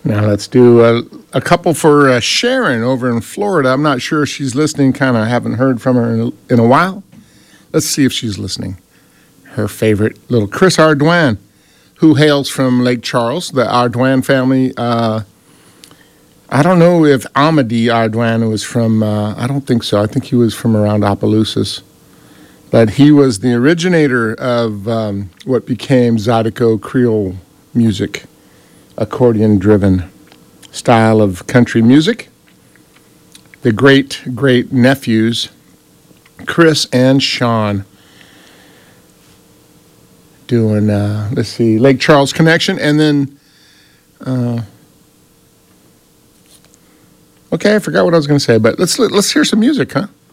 Now let's do a couple for Sharon over in Florida. I'm not sure if she's listening. Kind of haven't heard from her in a while. Let's see if she's listening. Her favorite little Chris Ardoin, who hails from Lake Charles. The Ardoin family. I don't know if Amadi Ardoin was from. I don't think so. I think he was from around Opelousas. But he was the originator of what became Zydeco Creole music, accordion-driven style of country music. The great nephews, Chris and Sean, doing, let's see, Lake Charles Connection, and then, okay, I forgot what I was going to say, but let's hear some music, huh?